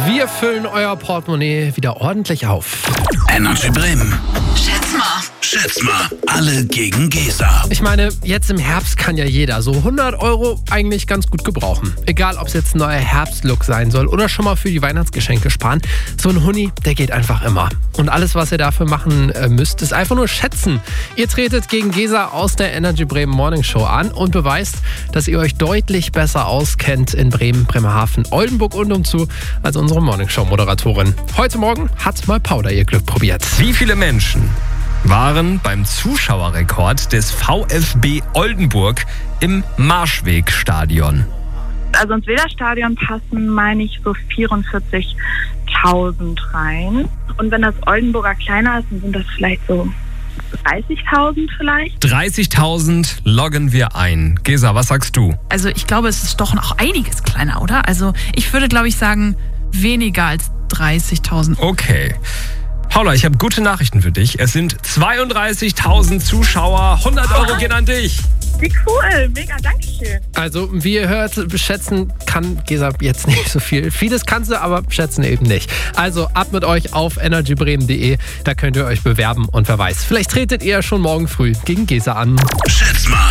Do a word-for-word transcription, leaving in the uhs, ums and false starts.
Wir füllen euer Portemonnaie wieder ordentlich auf. Energy Bremen. Schätz mal. Schätz mal. Alle gegen Gesa. Ich meine, jetzt im Herbst kann ja jeder so hundert Euro eigentlich ganz gut gebrauchen. Egal, ob es jetzt ein neuer Herbstlook sein soll oder schon mal für die Weihnachtsgeschenke sparen. So ein Huni, der geht einfach immer. Und alles, was ihr dafür machen müsst, ist einfach nur schätzen. Ihr tretet gegen Gesa aus der Energy Bremen Morning Show an und beweist, dass ihr euch deutlich besser auskennt in Bremen, Bremerhaven, Oldenburg und umzu als unsere Morning Show Moderatorin. Heute Morgen hat mal Paula ihr Glück probiert. Wie viele Menschen waren beim Zuschauerrekord des VfB Oldenburg im Marschwegstadion? Also ins Weserstadion passen, meine ich, so vierundvierzigtausend rein. Und wenn das Oldenburger kleiner ist, dann sind das vielleicht so dreißigtausend vielleicht. dreißigtausend loggen wir ein. Gesa, was sagst du? Also ich glaube, es ist doch noch einiges kleiner, oder? Also ich würde, glaube ich, sagen, weniger als dreißigtausend. Okay. Paula, ich habe gute Nachrichten für dich. Es sind zweiunddreißigtausend Zuschauer. hundert Euro gehen an dich. Wie cool, mega, dankeschön. Also, wie ihr hört, schätzen kann Gesa jetzt nicht so viel. Vieles kann sie, aber schätzen eben nicht. Also, ab mit euch auf energy bremen punkt de. Da könnt ihr euch bewerben und wer weiß, vielleicht tretet ihr schon morgen früh gegen Gesa an. Schätz mal.